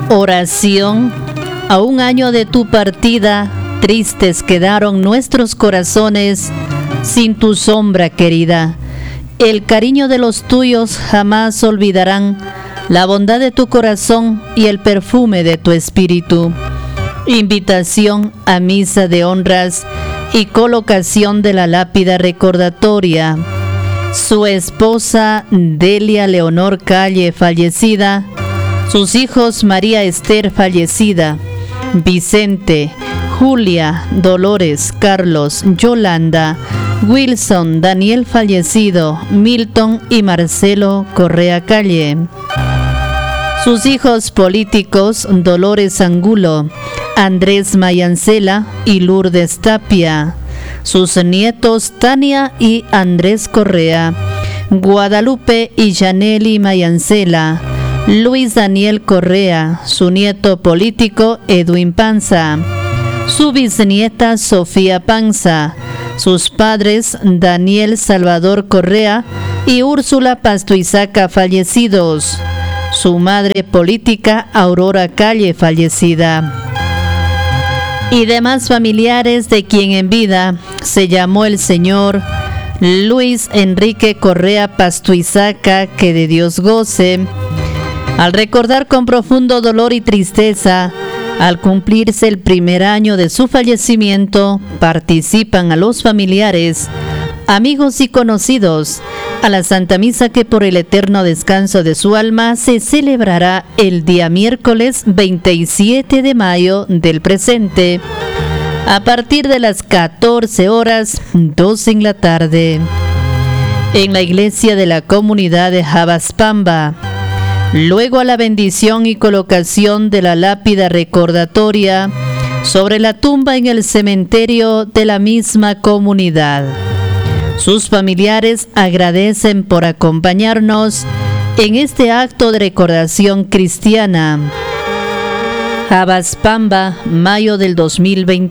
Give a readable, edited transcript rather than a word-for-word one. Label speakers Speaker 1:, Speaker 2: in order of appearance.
Speaker 1: Oración. A un año de tu partida, tristes quedaron nuestros corazones sin tu sombra querida. El cariño de los tuyos jamás olvidarán, la bondad de tu corazón y el perfume de tu espíritu. Invitación a misa de honras y colocación de la lápida recordatoria. Su esposa Delia Leonor Calle, fallecida. Sus hijos María Esther, fallecida. Vicente, Julia, Dolores, Carlos, Yolanda, Wilson, Daniel, fallecido. Milton y Marcelo Correa Calle. Sus hijos políticos Dolores Angulo, Andrés Mayancela y Lourdes Tapia. Sus nietos Tania y Andrés Correa, Guadalupe y Yaneli Mayancela, Luis Daniel Correa, su nieto político Edwin Panza, su bisnieta Sofía Panza, sus padres Daniel Salvador Correa y Úrsula Pastuizaca, fallecidos, su madre política Aurora Calle, fallecida, y demás familiares de quien en vida se llamó el señor Luis Enrique Correa Pastuizaca, que de Dios goce. Al recordar con profundo dolor y tristeza, al cumplirse el primer año de su fallecimiento, participan a los familiares, amigos y conocidos a la Santa Misa que por el eterno descanso de su alma se celebrará el día miércoles 27 de mayo del presente, a partir de las 14 horas, 12 en la tarde, en la iglesia de la comunidad de Jabaspamba. Luego a la bendición y colocación de la lápida recordatoria sobre la tumba en el cementerio de la misma comunidad. Sus familiares agradecen por acompañarnos en este acto de recordación cristiana. Jabaspamba, mayo del 2020.